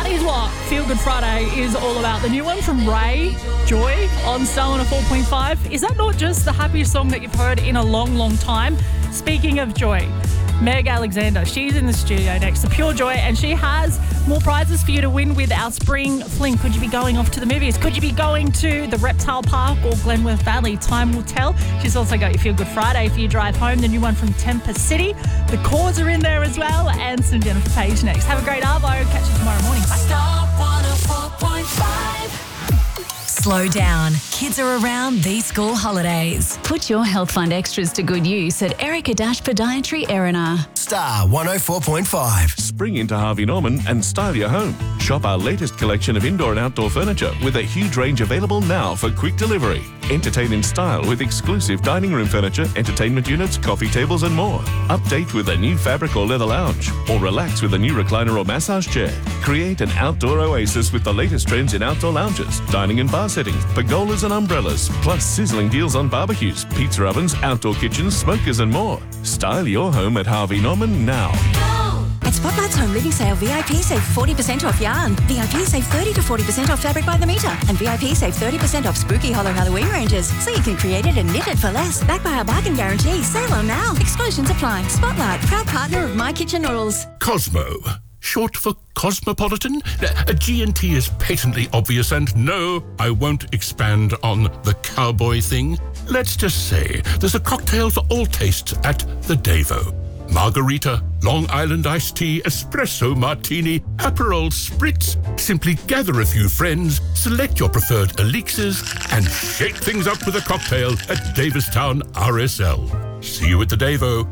That is what Feel Good Friday is all about. The new one from Ray, Joy, on Star 104.5. Is that not just the happiest song that you've heard in a long, long time? Speaking of joy, Meg Alexander, she's in the studio next to Pure Joy, and she has more prizes for you to win with our spring fling. Could you be going off to the movies? Could you be going to the Reptile Park or Glenworth Valley? Time will tell. She's also got your Feel Good Friday for your drive home, the new one from Tempest City. The Chords are in there as well, and some Jennifer Page next. Have a great Arvo. Catch you tomorrow morning. Bye. Star 104.5. Slow down. Kids are around these school holidays. Put your health fund extras to good use at Erica Podiatry Erina. Star 104.5. Spring into Harvey Norman and style your home. Shop our latest collection of indoor and outdoor furniture with a huge range available now for quick delivery. Entertain in style with exclusive dining room furniture, entertainment units, coffee tables and more. Update with a new fabric or leather lounge, or relax with a new recliner or massage chair. Create an outdoor oasis with the latest trends in outdoor lounges, dining and bar settings, pergolas and umbrellas, plus sizzling deals on barbecues, pizza ovens, outdoor kitchens, smokers and more. Style your home at Harvey Norman now. At Spotlight's Home Living Sale, VIP save 40% off yarn. VIP save 30 to 40% off fabric by the metre. And VIP save 30% off spooky hollow Halloween ranges. So you can create it and knit it for less. Backed by our bargain guarantee. Sale on now. Exclusions apply. Spotlight, proud partner of My Kitchen Noodles. Cosmo. Short for Cosmopolitan? G&T is patently obvious, and no, I won't expand on the cowboy thing. Let's just say there's a cocktail for all tastes at the Davo. Margarita, Long Island iced tea, espresso martini, Aperol spritz. Simply gather a few friends, select your preferred elixirs, and shake things up with a cocktail at Davistown RSL. See you at the Davo,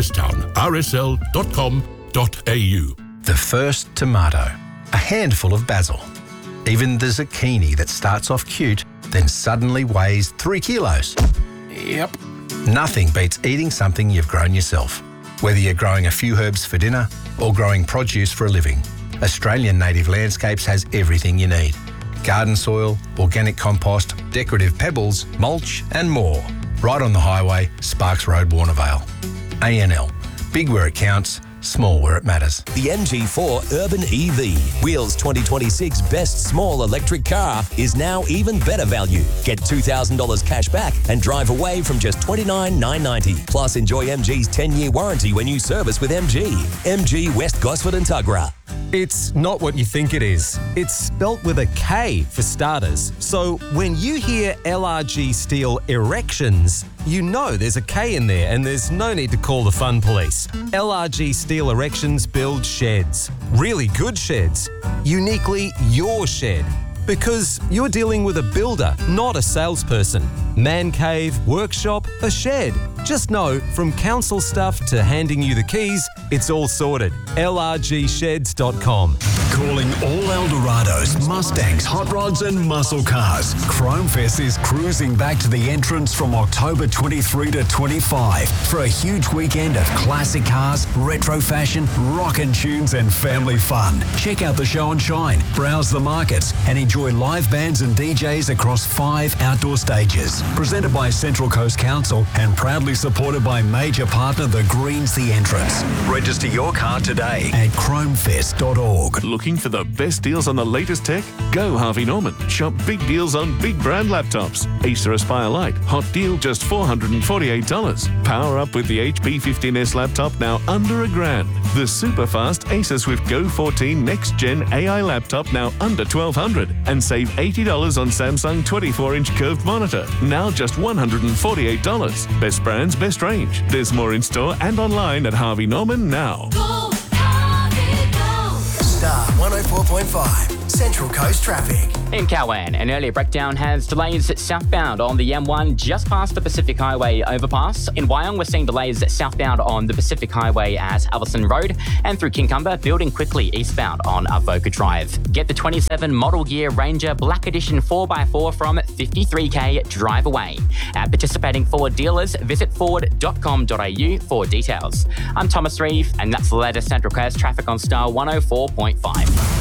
davistownrsl.com.au. The first tomato, a handful of basil. Even the zucchini that starts off cute, then suddenly weighs 3 kilos. Yep. Nothing beats eating something you've grown yourself. Whether you're growing a few herbs for dinner or growing produce for a living, Australian Native Landscapes has everything you need. Garden soil, organic compost, decorative pebbles, mulch and more. Right on the highway, Sparks Road, Warnervale. ANL. Big where it counts, small where it matters. The MG4 Urban EV, Wheels 2026 best small electric car, is now even better value. Get $2,000 cash back and drive away from just $29,990. Plus enjoy MG's 10-year warranty when you service with MG. MG West Gosford and Tuggerah. It's not what you think it is. It's spelt with a K for starters. So when you hear LRG Steel Erections, you know there's a K in there and there's no need to call the fun police. LRG Steel Erections build sheds. Really good sheds. Uniquely your shed. Because you're dealing with a builder, not a salesperson. Man cave, workshop, a shed. Just know, from council stuff to handing you the keys, it's all sorted. LRGsheds.com. Calling all Eldorados, Mustangs, hot rods and muscle cars. Chromefest is cruising back to the entrance from October 23 to 25 for a huge weekend of classic cars, retro fashion, rockin' tunes and family fun. Check out the show and shine, browse the markets and enjoy live bands and DJs across 5 outdoor stages. Presented by Central Coast Council and proudly supported by major partner The Greens The Entrance. Register your car today at chromefest.org. Looking for the best deals on the latest tech? Go Harvey Norman. Shop big deals on big brand laptops. Acer Aspire Lite, hot deal just $448. Power up with the HP 15S laptop now under $1,000. The super fast Acer Swift Go 14 Next Gen AI laptop now under $1,200. And save $80 on Samsung 24-inch curved monitor, now just $148. Best brands, best range. There's more in store and online at Harvey Norman now. Go, Harvey, go. Star 104.5. Central Coast traffic. In Cowan, an earlier breakdown has delays southbound on the M1 just past the Pacific Highway overpass. In Wyong, we're seeing delays southbound on the Pacific Highway at Alverson Road, and through Kincumber, building quickly eastbound on Avoca Drive. Get the 27 Model Year Ranger Black Edition 4x4 from 53k drive away. At participating Ford dealers, visit ford.com.au for details. I'm Thomas Reeve, and that's the latest Central Coast traffic on Star 104.5.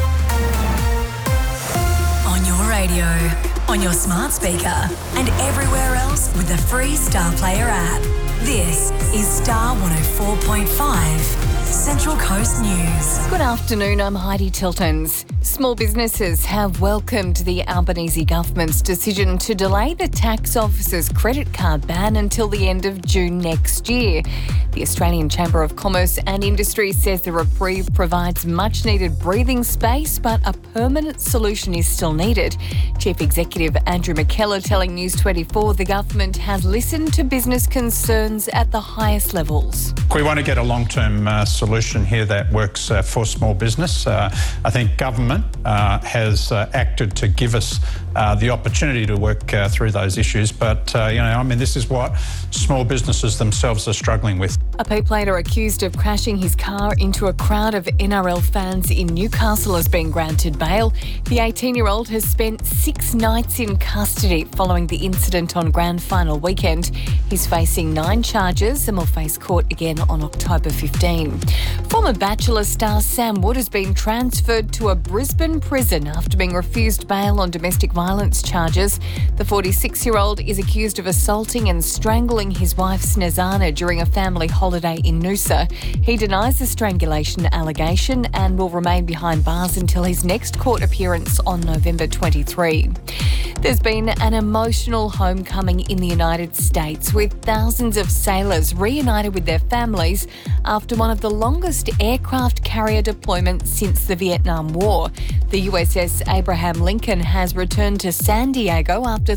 On your radio, on your smart speaker, and everywhere else with the free Star Player app. This is Star 104.5. Central Coast News. Good afternoon, I'm Heidi Tiltons. Small businesses have welcomed the Albanese government's decision to delay the tax office's credit card ban until the end of June next year. The Australian Chamber of Commerce and Industry says the reprieve provides much needed breathing space, but a permanent solution is still needed. Chief Executive Andrew McKellar telling News 24 the government has listened to business concerns at the highest levels. We want to get a long-term solution here that works for small business. I think government has acted to give us the opportunity to work through those issues. But, this is what small businesses themselves are struggling with. A P-plater accused of crashing his car into a crowd of NRL fans in Newcastle has been granted bail. The 18-year-old has spent 6 nights in custody following the incident on grand final weekend. He's facing 9 charges and will face court again on October 15. Former Bachelor star Sam Wood has been transferred to a Brisbane prison after being refused bail on domestic violence charges. The 46-year-old is accused of assaulting and strangling his wife Snezana during a family holiday in Noosa. He denies the strangulation allegation and will remain behind bars until his next court appearance on November 23. There's been an emotional homecoming in the United States with thousands of sailors reunited with their families after one of the longest aircraft carrier deployments since the Vietnam War. The USS Abraham Lincoln has returned to San Diego after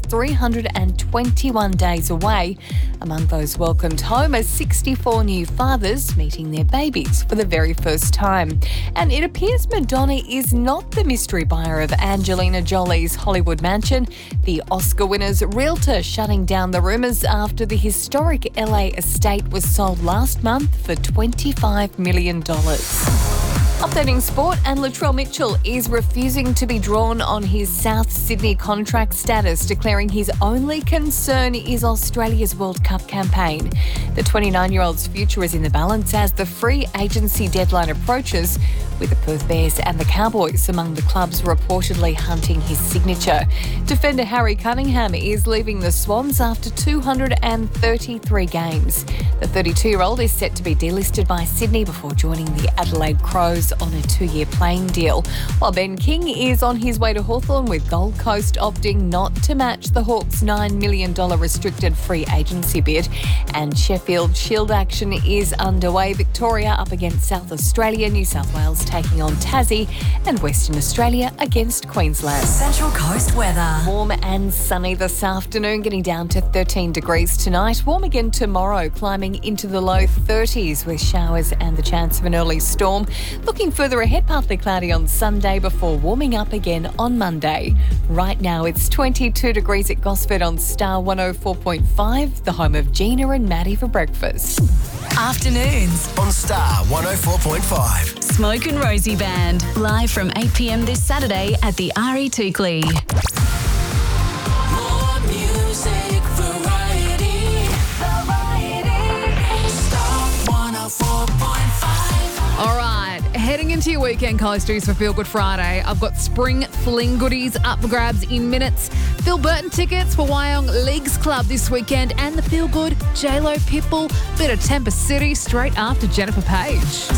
321 days away. Among those welcomed home are 64 new fathers meeting their babies for the very first time. And it appears Madonna is not the mystery buyer of Angelina Jolie's Hollywood mansion. The Oscar winner's realtor shutting down the rumours after the historic LA estate was sold last month for $25 million. Updating sport, and Latrell Mitchell is refusing to be drawn on his South Sydney contract status, declaring his only concern is Australia's World Cup campaign. The 29-year-old's future is in the balance as the free agency deadline approaches, with the Perth Bears and the Cowboys among the clubs reportedly hunting his signature. Defender Harry Cunningham is leaving the Swans after 233 games. The 32-year-old is set to be delisted by Sydney before joining the Adelaide Crows on a 2-year playing deal, while Ben King is on his way to Hawthorn, with Gold Coast opting not to match the Hawks' $9 million restricted free agency bid. And Sheffield Shield action is underway. Victoria up against South Australia, New South Wales taking on Tassie, and Western Australia against Queensland. Central Coast weather. Warm and sunny this afternoon, getting down to 13 degrees tonight. Warm again tomorrow, climbing into the low 30s with showers and the chance of an early storm. Looking further ahead, partly cloudy on Sunday before warming up again on Monday. Right now it's 22 degrees at Gosford on Star 104.5, the home of Gina and Maddie for breakfast. Afternoons on Star 104.5. Smoke and Rosie Band, live from 8 p.m. this Saturday at the RE Toukley. More music, variety. Star 104.5. All right, heading into your weekend, coasters, for Feel Good Friday. I've got spring fling goodies up for grabs in minutes. Phil Burton tickets for Wyong Leagues Club this weekend, and the Feel Good J-Lo Pitbull bit of Tampa City straight after Jennifer Page.